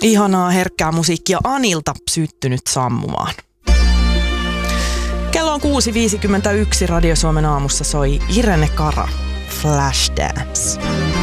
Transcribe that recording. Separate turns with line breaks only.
Ihanaa herkkää musiikkia Anilta syttynyt sammumaan. Kello on 6.51, Radio Suomen aamussa soi Irene Cara, Flashdance.